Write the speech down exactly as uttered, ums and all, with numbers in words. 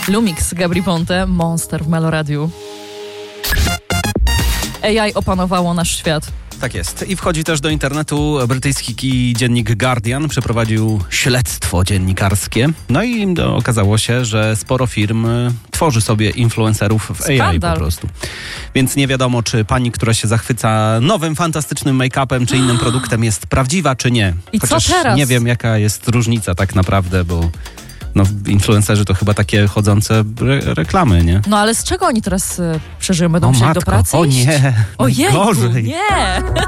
Lumix, Gabry Ponte, Monster w Meloradiu. A I opanowało nasz świat. Tak jest. I wchodzi też do internetu. Brytyjski dziennik Guardian przeprowadził śledztwo dziennikarskie. No i no, okazało się, że sporo firm tworzy sobie influencerów w A I po prostu. Więc nie wiadomo, czy pani, która się zachwyca nowym, fantastycznym make-upem, czy innym produktem jest prawdziwa, czy nie. I Chociaż co teraz? nie wiem, jaka jest różnica tak naprawdę, bo no, influencerzy to chyba takie chodzące re- reklamy, nie? No ale z czego oni teraz y, przeżyją? Będą O musieli matko, do pracy o iść? nie, Ojej, najgorzej. nie!